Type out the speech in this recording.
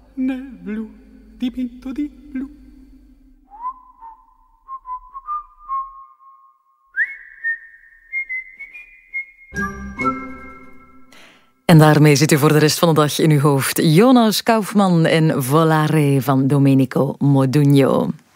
nel blu dipinto di blu. En daarmee zit u voor de rest van de dag in uw hoofd Jonas Kaufmann en Volare van Domenico Modugno.